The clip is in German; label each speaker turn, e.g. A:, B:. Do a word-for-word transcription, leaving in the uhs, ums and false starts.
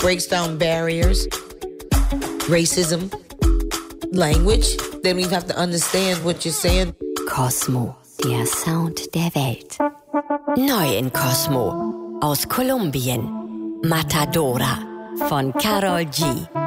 A: breaks down barriers, racism, language. Then we have to understand what you're saying.
B: Cosmo, der Sound der Welt. Neu in Cosmo, aus Kolumbien. Matadora von Karol G.